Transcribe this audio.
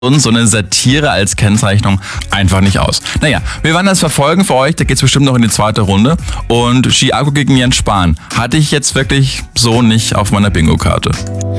so eine Satire als Kennzeichnung einfach nicht aus. Naja, wir werden das verfolgen für euch. Da geht's bestimmt noch in die zweite Runde. Und Chiago gegen Jens Spahn hatte ich jetzt wirklich so nicht auf meiner Bingo-Karte.